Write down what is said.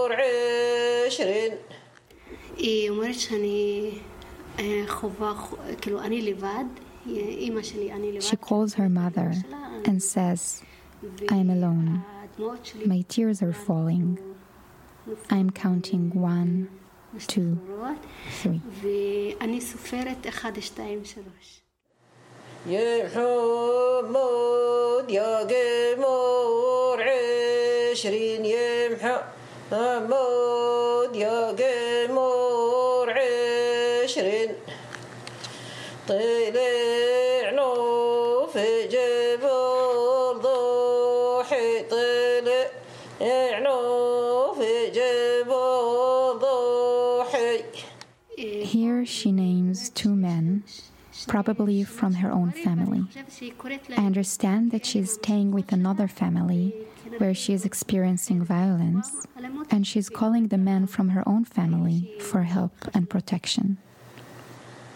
She calls her mother and says, I'm alone. My tears are falling. I'm counting 1, 2, 3. يا محمد يا قمر 20 يا محمد يا قمر 20 طلعنا في جبل ضحي طلعنا في جبل ضحي. Here she names 2 men, probably from her own family. I understand that she is staying with another family where she is experiencing violence, and she is calling the men from her own family for help and protection.